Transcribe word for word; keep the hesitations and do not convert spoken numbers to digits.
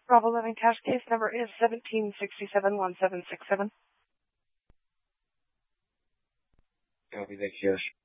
Bravo eleven cash case number is seventeen sixty-seven one seven six seven. Copy that, cash.